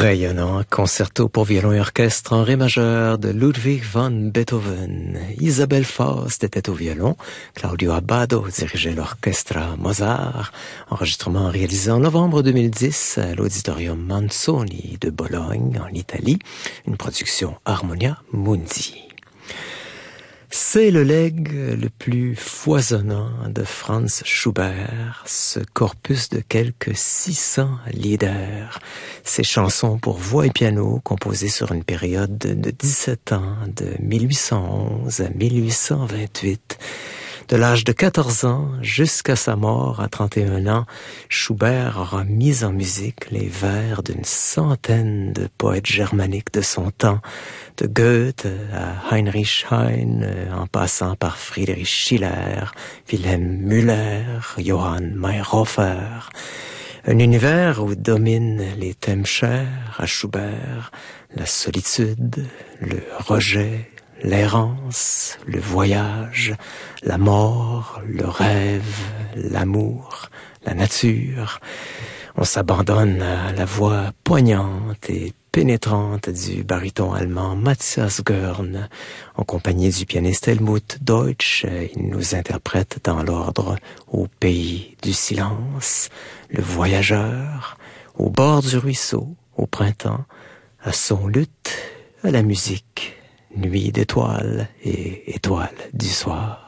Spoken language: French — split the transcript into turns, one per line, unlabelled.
Rayonnant concerto pour violon et orchestre en ré majeur de Ludwig van Beethoven. Isabelle Faust était au violon, Claudio Abbado dirigeait l'orchestra Mozart, enregistrement réalisé en novembre 2010 à l'Auditorium Manzoni de Bologne, en Italie, une production Harmonia Mundi. C'est le legs le plus foisonnant de Franz Schubert, ce corpus de quelques 600 lieder. Ces chansons pour voix et piano composées sur une période de 17 ans, de 1811 à 1828. De l'âge de 14 ans jusqu'à sa mort à 31 ans, Schubert aura mis en musique les vers d'une centaine de poètes germaniques de son temps, de Goethe à Heinrich Heine, en passant par Friedrich Schiller, Wilhelm Müller, Johann Mayrhofer. Un univers où dominent les thèmes chers à Schubert, la solitude, le rejet, l'errance, le voyage, la mort, le rêve, l'amour, la nature. On s'abandonne à la voix poignante et pénétrante du baryton allemand Matthias Görn. En compagnie du pianiste Helmut Deutsch, il nous interprète dans l'ordre Au pays du silence, Le voyageur, Au bord du ruisseau, Au printemps, à son luth, à la musique, Nuit d'étoiles et étoiles du soir.